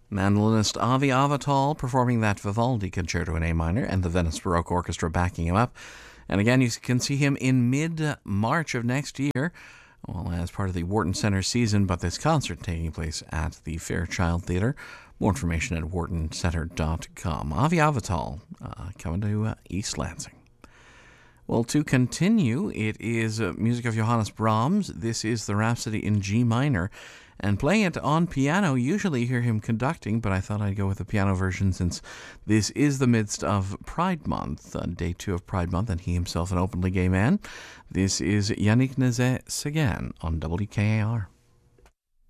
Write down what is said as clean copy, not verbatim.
Mandolinist Avi Avital performing that Vivaldi concerto in A minor and the Venice Baroque Orchestra backing him up. And again, you can see him in mid-March of next year, well, as part of the Wharton Center season, but this concert taking place at the Fairchild Theatre. More information at whartoncenter.com. Avi Avital coming to East Lansing. Well, to continue, it is music of Johannes Brahms. This is the Rhapsody in G minor. And playing it on piano, usually you hear him conducting, but I thought I'd go with the piano version since this is the midst of Pride Month, day 2 of Pride Month, and he himself an openly gay man. This is Yannick Nézet-Séguin on WKAR.